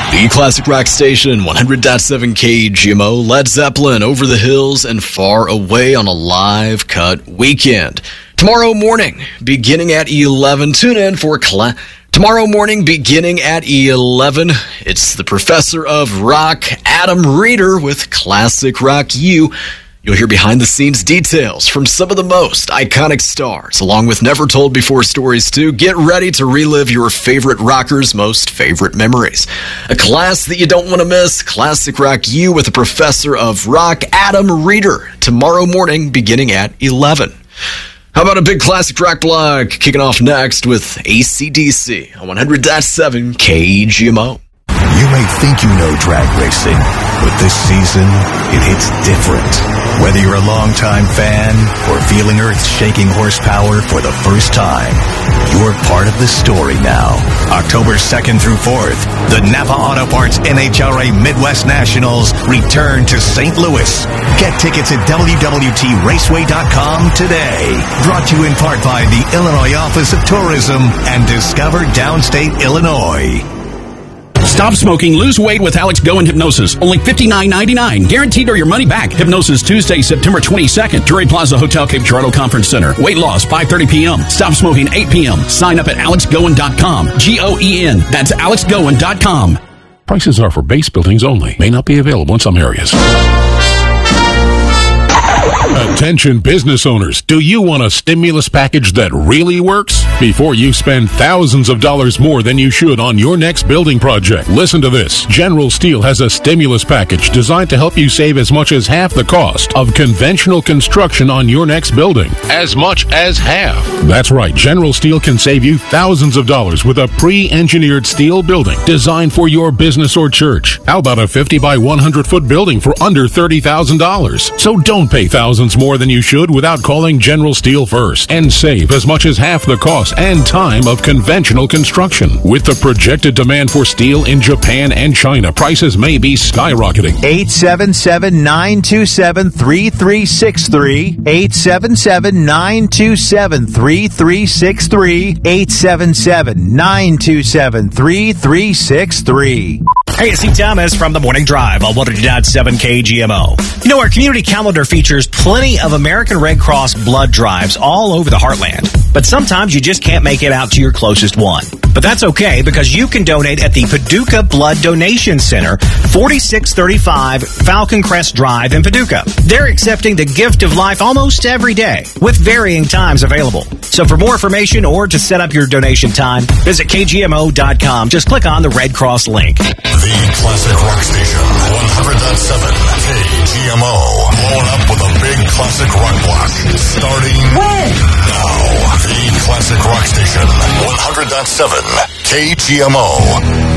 The Classic Rock Station, 100.7 KGMO, Led Zeppelin, Over the Hills and Far Away on a live cut weekend. Tomorrow morning, beginning at 11, tune in for tomorrow morning, beginning at 11, it's the Professor of Rock, Adam Reeder, with Classic Rock U. You'll hear behind-the-scenes details from some of the most iconic stars, along with never-told-before stories, too. Get ready to relive your favorite rockers' most favorite memories. A class that you don't want to miss, Classic Rock U with the Professor of Rock, Adam Reeder, tomorrow morning, beginning at 11. How about a big classic rock blog kicking off next with AC/DC on 100.7 KGMO. You may think you know drag racing, but this season, it hits different. Whether you're a longtime fan or feeling earth-shaking horsepower for the first time, you're part of the story now. October 2nd through 4th, the Napa Auto Parts NHRA Midwest Nationals return to St. Louis. Get tickets at WWTRaceway.com today. Brought to you in part by the Illinois Office of Tourism and Discover Downstate Illinois. Stop smoking, lose weight with Alex Go and Hypnosis. Only $59.99. Guaranteed or your money back. Hypnosis Tuesday, September 22nd. Drury Plaza Hotel, Cape Girardeau Conference Center. Weight loss, 5:30 p.m. Stop smoking, 8 p.m. Sign up at alexgoen.com. Goen. That's alexgoen.com. Prices are for base buildings only. May not be available in some areas. Attention business owners, do you want a stimulus package that really works? Before you spend thousands of dollars more than you should on your next building project, listen to this. General Steel has a stimulus package designed to help you save as much as half the cost of conventional construction on your next building. As much as half. That's right, General Steel can save you thousands of dollars with a pre-engineered steel building designed for your business or church. How about a 50 by 100 foot building for under $30,000? So don't pay thousands more than you should without calling General Steel first and save as much as half the cost and time of conventional construction. With the projected demand for steel in Japan and China, prices may be skyrocketing. 877-927-3363. 877-927-3363. 877-927-3363. Hey, it's Steve Thomas from The Morning Drive on 100.7 KGMO. You know, our community calendar features plenty of American Red Cross blood drives all over the heartland. But sometimes you just can't make it out to your closest one. But that's okay, because you can donate at the Paducah Blood Donation Center, 4635 Falcon Crest Drive in Paducah. They're accepting the gift of life almost every day, with varying times available. So for more information or to set up your donation time, visit KGMO.com. Just click on the Red Cross link. The Classic Rock Station, 100.7 KGMO. Blowing up with a big classic rock block. Starting now. The Classic Rock Station, 100.7 KGMO.